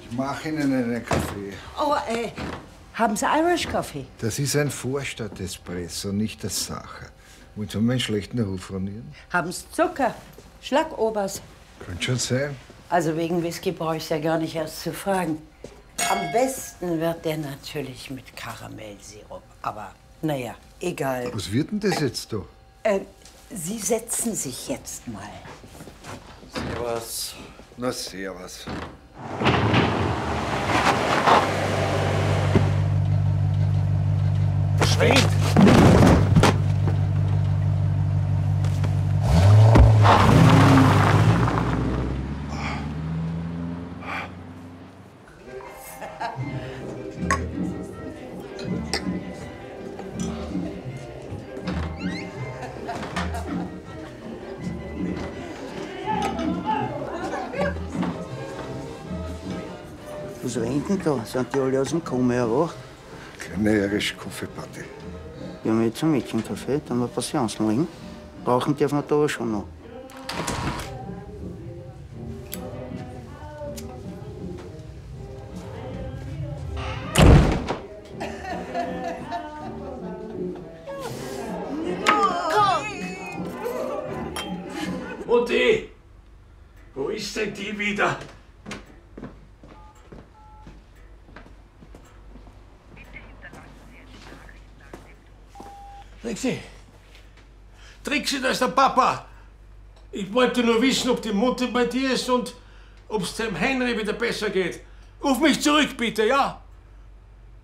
Mach Ihnen einen Kaffee. Oh, haben Sie Irish Coffee? Das ist ein Vorstadt-Espresso, nicht das Sacher. Wollen Sie mir einen schlechten Ruf ruinieren? Haben Sie Zucker? Schlagobers? Könnte schon sein. Also wegen Whisky brauche ich ja gar nicht erst zu fragen. Am besten wird der natürlich mit Karamellsirup. Aber naja, egal. Was wird denn das jetzt da? Sie setzen sich jetzt mal. Servus. Na, servus. Verschwind! Was rennt denn da? Sind die alle aus dem Koma erwacht? Kleine irische Kaffeeparty. Wir haben jetzt einen Mädchenkaffee, dann ein Passionsmorgen. Rauchen dürfen wir da aber schon noch. Mutti! Wo ist denn die wieder? Trixi! Trixi, da ist der Papa! Ich wollte nur wissen, ob die Mutti bei dir ist und ob es dem Henry wieder besser geht. Ruf mich zurück, bitte, ja?